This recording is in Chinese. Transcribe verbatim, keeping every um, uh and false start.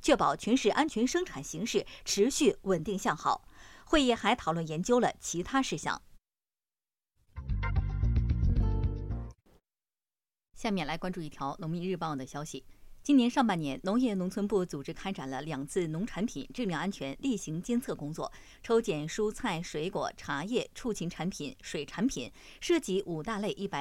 确保群食安全生产形势持续稳定向好。会议还讨论研究了其他事项。下面来关注一条农民日报的消息。今年上半年，农业农村部组织开展了两次农产品质量安全例行监测工作，抽检蔬菜、水果、茶叶、畜禽产品、水产品，涉及五大类一百